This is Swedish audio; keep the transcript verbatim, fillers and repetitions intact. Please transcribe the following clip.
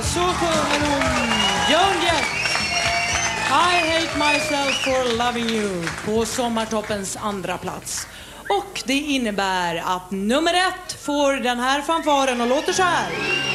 så sjunger hon Joan Jett, I hate myself for loving you, på Sommartoppens andra plats. Och det innebär att nummer ett får den här fanfaren och låter så här.